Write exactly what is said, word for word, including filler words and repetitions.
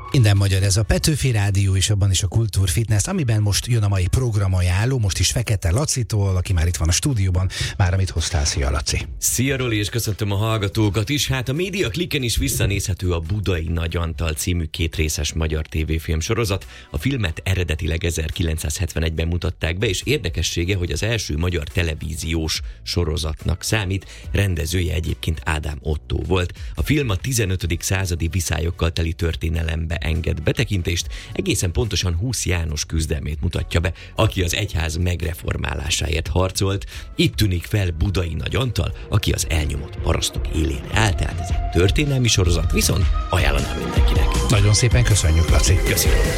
Minden magyar, ez a Petőfi Rádió, és abban is a Kultúr Fitness, amiben most jön a mai programajánló, most is Fekete Lacitól, aki már itt van a stúdióban. Már amit hoztál, szia Laci! Szia Roli, és köszöntöm a hallgatókat is. Hát a Média Kliken is visszanézhető a Budai Nagy Antal című kétrészes magyar tévéfilm sorozat. A filmet eredetileg ezerkilencszázhetvenegyben mutatták be, és érdekessége, hogy az első magyar televíziós sorozatnak számít. Rendezője egyébként Ádám Ottó volt. A film a tizenötödik századi viszályokkal teli történelembe enged betekintést, egészen pontosan Husz János küzdelmét mutatja be, aki az egyház megreformálásáért harcolt. Itt tűnik fel Budai Nagy Antal, aki az elnyomott parasztok élére áll, tehát ez egy történelmi sorozat, viszont ajánlanám mindenkinek. Nagyon szépen köszönjük, Laci! Köszönöm!